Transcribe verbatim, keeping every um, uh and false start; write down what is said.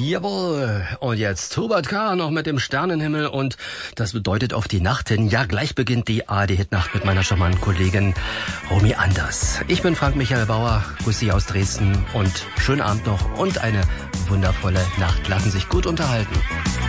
Jawohl. Und jetzt Hubert K. noch mit dem Sternenhimmel und das bedeutet auf die Nacht hin. Ja, gleich beginnt die A R D-Hitnacht mit meiner charmanten Kollegin Romy Anders. Ich bin Frank Michael Bauer, grüße Sie aus Dresden und schönen Abend noch und eine wundervolle Nacht. Lassen Sie sich gut unterhalten.